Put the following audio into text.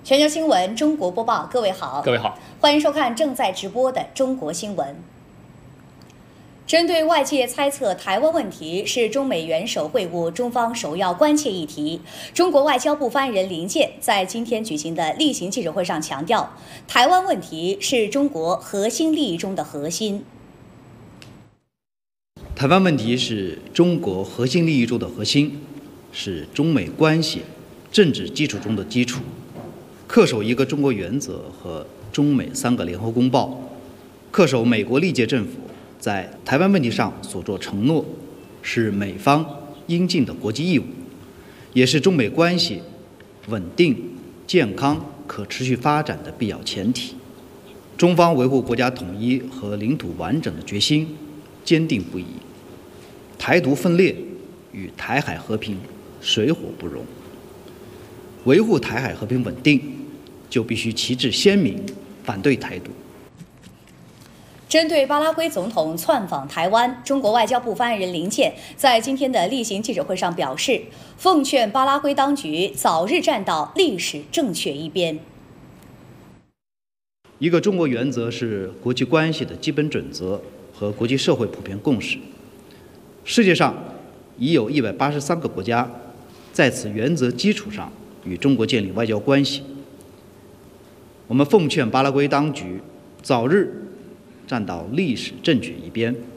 全球新闻中国播报，各位好，欢迎收看正在直播的中国新闻。针对外界猜测台湾问题是中美元首会晤中方首要关切议题，中国外交部发言人林健在今天举行的例行记者会上强调，台湾问题是中国核心利益中的核心。 台湾问题是中国核心利益中的核心，是中美关系政治基础中的基础。恪守一个中国原则和中美3个联合公报，恪守美国历届政府在台湾问题上所作承诺，是美方应尽的国际义务，也是中美关系稳定、健康、可持续发展的必要前提。中方维护国家统一和领土完整的决心坚定不移，台独分裂与台海和平水火不容。维护台海和平稳定，就必须旗帜鲜明，反对台独。 针对巴拉圭总统窜访台湾，中国外交部发言人林健在今天的例行记者会上表示，奉劝巴拉圭当局早日站到历史正确一边。 一个中国原则是国际关系的基本准则和国际社会普遍共识。世界上已有183个国家在此原则基础上与中国建立外交关系。我们奉劝巴拉圭当局早日站到历史正确一边。